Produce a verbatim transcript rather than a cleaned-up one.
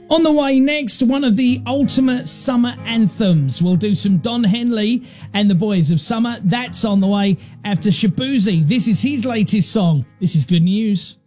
On the way next, one of the ultimate summer anthems. We'll do some Don Henley and the Boys of Summer. That's on the way after Shabuzi. This is his latest song. This is Good News.